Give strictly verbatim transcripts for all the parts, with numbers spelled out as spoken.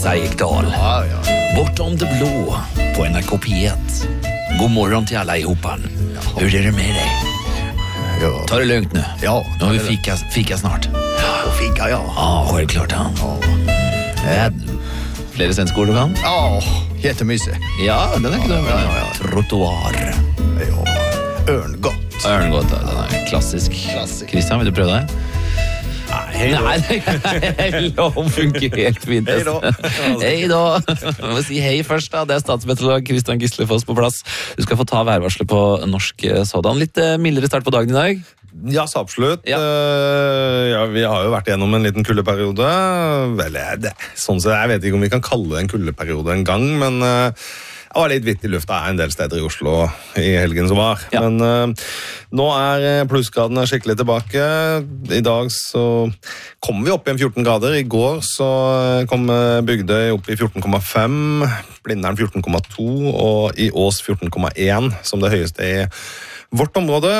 Seigdal. Ja, ja. Bortom det blå på N R K P ett. God morgon till alla ihop. Hur är det med dig? Ja. Ta det lugnt nu. Ja, Nu har vi fika, fika snart. Och fika, ja. Ja, självklart. Ja. Ja. Flere svenske ord du kan? Ja, jättemysigt. Ja, den er ikke dum. Ja, ja, ja. Trottoar. Ja, örngott. Ørngodt, den er klassisk. Klassisk. Kristian, vil du prøve det? Hej då. Nei, hello, funker helt fint. Hei da. Hei da. Jeg må si hei først da. Det er statsmeteorolog Kristian Gislefoss på plass. Du skal få ta værvarslet på norsk sådan. Litt eh, mildere start på dagen i dag. Ja, så absolutt. Ja. Eh, ja, vi har jo vært gjennom en liten kuldeperiode. Vel, det, sånn så jeg vet ikke om vi kan kalle det en kuldeperiode en gang, men eh, det var litt vitt i lufta en del steder i Oslo i helgen som var. Ja. Men uh, nå er plussgradene skikkelig tilbake. I dag så kommer vi opp i en fjorten grader. I går så kom Bygdøy opp i fjorten komma fem, Blindern fjorten komma to og i Ås fjorten komma en som det høyeste i vårt område,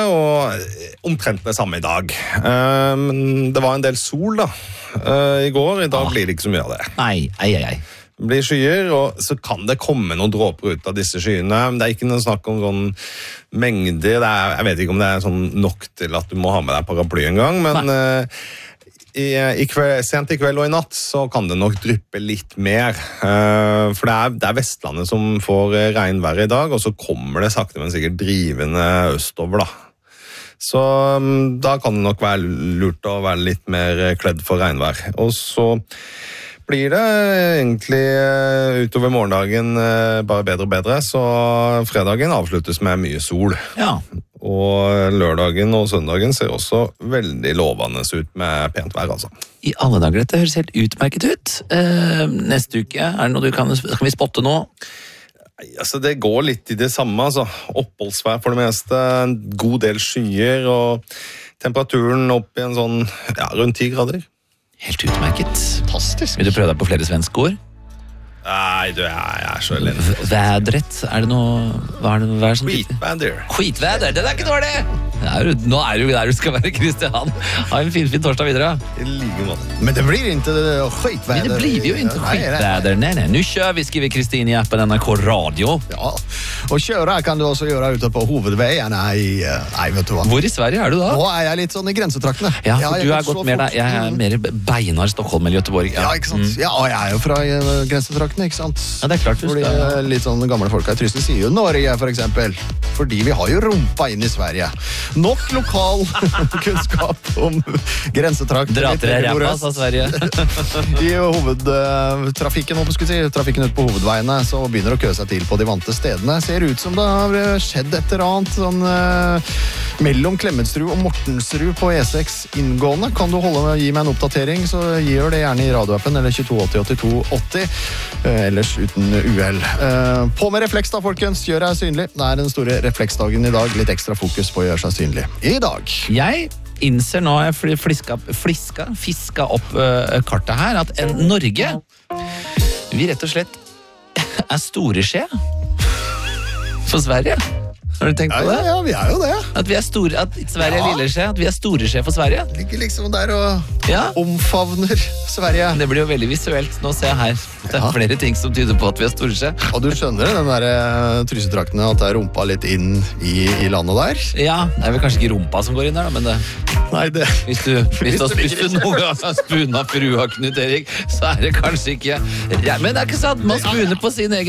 og omtrent det samme i dag. Uh, men det var en del sol da uh, i går. I dag Ah. blir det ikke så mye av det. Nei, ei, ei, ei. Det blir skyer, og så kan det komme noen dråper ut av disse skyene. Men det er ikke noe snakk om sånn mengder. Det er, jeg vet ikke om det er sånn nok til at du må ha med deg paraply en gang, men uh, i, i kveld, sent i kveld og i natt så kan det nok dryppe litt mer. Uh, for det er, det er Vestlandet som får regnvær i dag, og så kommer det sakte, men sikkert drivende østover da. Så um, da kan det nok være lurt å være litt mer kledd for regnvær. Og så blir det egentlig utover morgendagen bare bedre og bedre, så fredagen avsluttes med mye sol. Ja. Og lørdagen og søndagen ser også veldig lovende ut med pent vær, altså. I alle dager, dette høres helt utmerket ut. Eh, neste uke, er det noe du kan, kan vi spotte nå? Altså, det går litt i det samme, altså. Oppholdsvær for det meste, en god del skyer, og temperaturen opp i en sånn, ja, rundt ti grader. Helt utmerket. Fantastisk. Vil du prøve deg på flere svenske ord? Nei, du, jeg, jeg er så elendig. Vædret, er det noe... Hva er det, hva er det som... Skitvæder. Skitvæder, det er ikke dårlig! Det er, jo- nå er du der du skal være, Kristian. Ha en fin, fin torsdag videre. I like måte. Men det blir inte skitväder. Men det blir ju inte Nej, nej. skitväder. Nej, nej. Nu kör vi, skriver Kristin i appen N R K Radio. Ja, och köra kan du också göra ute på huvudvägarna i... eh, Nej, vet du vad? Hvor i Sverige er du da? Nå er jeg litt sånn i grensetraktene. Ja, for jeg du kan er slå gått mer der. fort. Jeg er Mm. mer beinar Stockholm eller Göteborg. Ja, ikke sant? Ja, og jeg er jo fra eh, grensetraktene, ikke sant? Ja, det er klart du Fordi skal. eh, litt sånn gamle folk her i Trysil sier jo Norge, for eksempel. Fordi vi har jo rumpa inn i Sverige. Nok lokal kunnskap om grensetrakter. Dra til deg litt ræva, nordøst. sa Sverige. I hovedtrafikken, hva skal vi si, trafikken ut på hovedveiene, så begynner det å kø seg til på de vante stedene. Ser ut som det har skjedd et eller annet sånn, eh, mellom Klemetsrud og Mortensrud på E seks inngående. Kan du holde med å gi meg en oppdatering, så gjør det gjerne i radioappen eller tjueto åtti åttito åtti, eh, ellers uten uhell. Eh, på med refleks da, folkens. Gjør deg synlig. Det er den store refleksdagen i dag. Litt ekstra fokus på å gjøre seg synlig i dag. Jeg innser nå, jeg fl- fliska, fliska, fiska opp uh, kartet her, at en Norge, vi rett og slett er store skje for Sverige. Har du tenkt Ja, på ja, det? ja, vi er jo det. At vi er store, at Sverige er Ja. lille skje, at vi er store skje for Sverige. Ligger liksom der og Ja. omfavner Sverige. Det blir jo veldig visuelt. Nå ser jeg her. Det er Ja. flere ting som tyder på at vi er store skje. Og du skjønner den der eh, Trysetraktene, at det er rumpa litt inn i, i landet der? Ja, det er vel kanskje ikke rumpa som går inn der, da, men det, Nei, det... hvis du, hvis du, du hvis du ligger i- noen gang har spuna frua, Knut Erik, så er det kanskje ikke... Ja, men det er ikke sant, man spuner på sin egen